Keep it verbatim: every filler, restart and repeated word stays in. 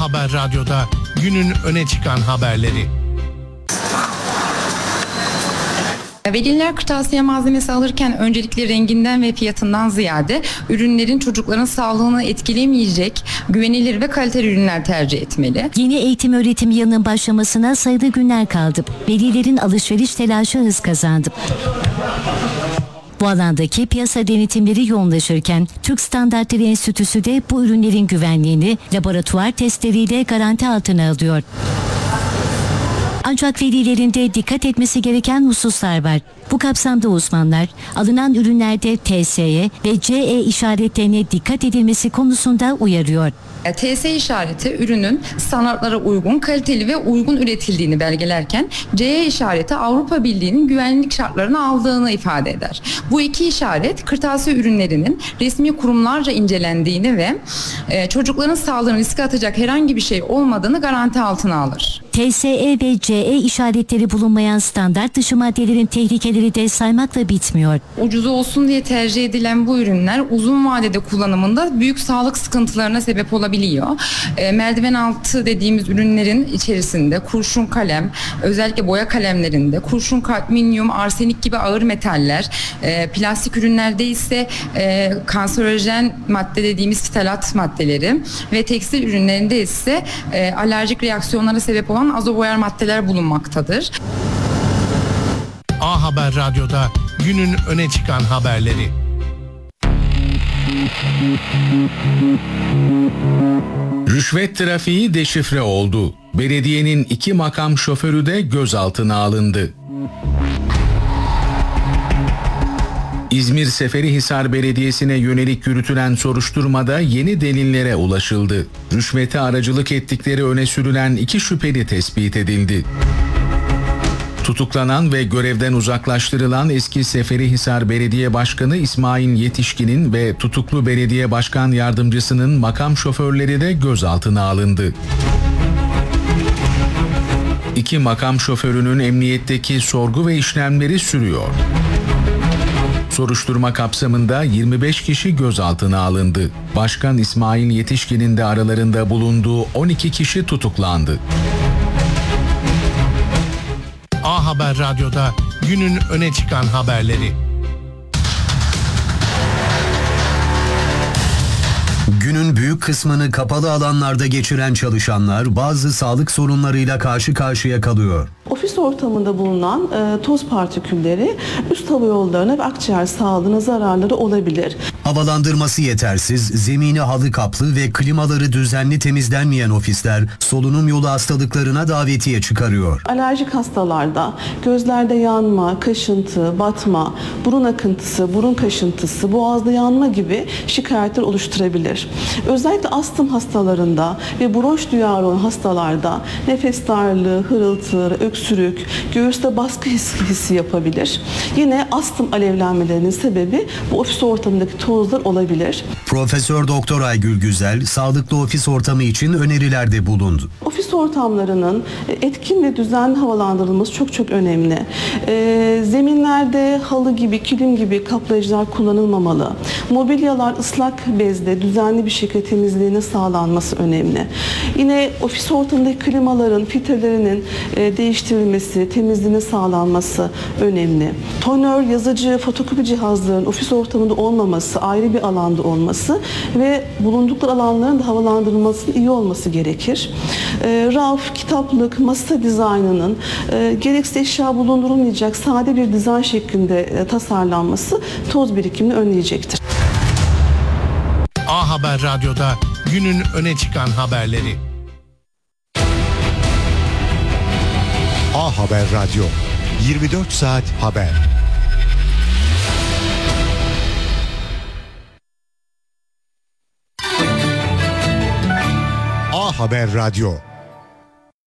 A Haber Radyo'da günün öne çıkan haberleri. Veliler kırtasiye malzemesi alırken öncelikle renginden ve fiyatından ziyade ürünlerin çocukların sağlığını etkilemeyecek güvenilir ve kaliteli ürünler tercih etmeli. Yeni eğitim öğretim yılının başlamasına sayılı günler kaldı. Velilerin alışveriş telaşı hız kazandı. Bu alandaki piyasa denetimleri yoğunlaşırken Türk Standartları Enstitüsü de bu ürünlerin güvenliğini laboratuvar testleriyle garanti altına alıyor. Ancak velilerin de dikkat etmesi gereken hususlar var. Bu kapsamda uzmanlar alınan ürünlerde T S E ve C E işaretlerine dikkat edilmesi konusunda uyarıyor. T S E işareti ürünün standartlara uygun, kaliteli ve uygun üretildiğini belgelerken C E işareti Avrupa Birliği'nin güvenlik şartlarını aldığını ifade eder. Bu iki işaret kırtasiye ürünlerinin resmi kurumlarca incelendiğini ve e, çocukların sağlığını riske atacak herhangi bir şey olmadığını garanti altına alır. T S E ve C E işaretleri bulunmayan standart dışı maddelerin tehlikeleri de saymakla bitmiyor. Ucuz olsun diye tercih edilen bu ürünler uzun vadede kullanımında büyük sağlık sıkıntılarına sebep olabiliyor. E, merdiven altı dediğimiz ürünlerin içerisinde kurşun kalem, özellikle boya kalemlerinde kurşun, kadmiyum, arsenik gibi ağır metaller, e, plastik ürünlerde ise e, kanserojen madde dediğimiz ftalat maddeleri ve tekstil ürünlerinde ise e, alerjik reaksiyonlara sebep olan azoboyar maddeler bulunmaktadır. A Haber Radyo'da günün öne çıkan haberleri. Rüşvet trafiği deşifre oldu. Belediyenin iki makam şoförü de gözaltına alındı. İzmir Seferihisar Belediyesi'ne yönelik yürütülen soruşturmada yeni delillere ulaşıldı. Rüşvete aracılık ettikleri öne sürülen iki şüpheli tespit edildi. Tutuklanan ve görevden uzaklaştırılan eski Seferihisar Belediye Başkanı İsmail Yetişkin'in ve tutuklu belediye başkan yardımcısının makam şoförleri de gözaltına alındı. İki makam şoförünün emniyetteki sorgu ve işlemleri sürüyor. Soruşturma kapsamında yirmi beş kişi gözaltına alındı. Başkan İsmail Yetişkin'in de aralarında bulunduğu on iki kişi tutuklandı. A Haber Radyo'da günün öne çıkan haberleri. Günün büyük kısmını kapalı alanlarda geçiren çalışanlar bazı sağlık sorunlarıyla karşı karşıya kalıyor. Ofis ortamında bulunan e, toz partikülleri üst hava yollarına ve akciğer sağlığına zararları olabilir. Havalandırması yetersiz, zemini halı kaplı ve klimaları düzenli temizlenmeyen ofisler solunum yolu hastalıklarına davetiye çıkarıyor. Alerjik hastalarda gözlerde yanma, kaşıntı, batma, burun akıntısı, burun kaşıntısı, boğazda yanma gibi şikayetler oluşturabilir. Özellikle astım hastalarında ve bronş duyarlı olan hastalarda nefes darlığı, hırıltı, öksürük, göğüste baskı hissi, hissi yapabilir. Yine astım alevlenmelerinin sebebi bu ofis ortamındaki tozlar olabilir. Profesör Doktor Aygül Güzel, sağlıklı ofis ortamı için önerilerde bulundu. Ofis ortamlarının etkin ve düzenli havalandırılması çok çok önemli. E, zeminlerde halı gibi, kilim gibi kaplayıcılar kullanılmamalı. Mobilyalar ıslak bezle düzenli bir şekilde temizliğinin sağlanması önemli. Yine ofis ortamındaki klimaların filtrelerinin e, değiştirilmesi, temizliğinin sağlanması önemli. Tonör, yazıcı, fotokopi cihazlarının ofis ortamında olmaması, ayrı bir alanda olması ve bulundukları alanların da havalandırılmasının iyi olması gerekir. E, raf, kitaplık, masa dizaynının e, gereksiz eşya bulundurulmayacak sade bir dizayn şeklinde e, tasarlanması toz birikimini önleyecektir. A Haber Radyo'da günün öne çıkan haberleri. A Haber Radyo, yirmi dört saat haber. A Haber Radyo,